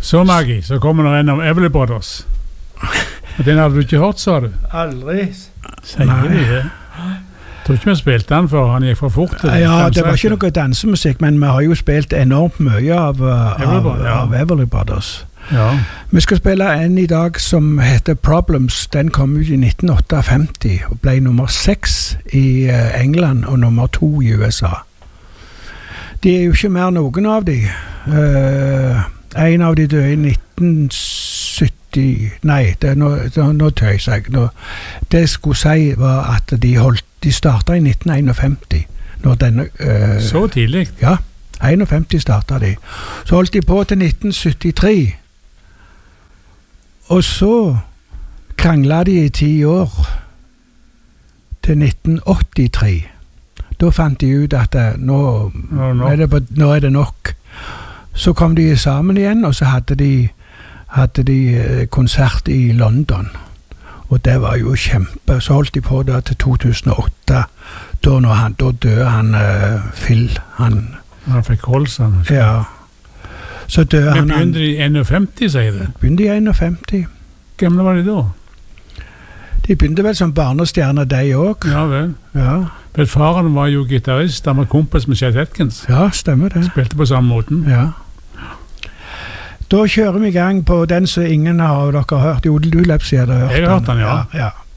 Så Maggie, så kommer det en om Everly Brothers. Og den hadde du ikke hørt, sa du? Aldri. Sier vi det? Jeg tror ikke vi spilte den for han gikk for fort. Ja, det var ikke noe dansemusikk, men vi har jo spilt enormt mye av Everly Brothers. Ja. Vi skal spille en i dag som heter Problems. Den kom ut i 1958 og ble nummer 6 i England og nummer 2 i USA. De er jo ikke mer noen av de. En av de døde i 1970. Nei, nå tøys jeg. Det jeg skulle si var at de startet i 1951. Når denne, så tidlig? Ja, 51 startet de. Så holdt de på til 1973. Og så kranglet de i 10 år til 1983. Da fant de ut at nå er det nok. Så kom de sammen igjen, og så hadde de konsert i London. Og det var jo kjempe. Så holdt de på da til 2008. Da døde han Phil. Han fikk Holsen. Ja. Så døde han. Men begynte de i 51, sier det? Begynte i 51. Gamle var de da? De begynte vel som barnestjerner, de også. Ja vel. Ja. Men faren var jo gitarist, han var kompis med Chet Atkins. Ja, stemmer det. Spilte på samme måten. Ja. Da kjører vi i gang på den som ingen av dere har hørt. Jo, du sier det. Jeg har hørt den, ja. Ja.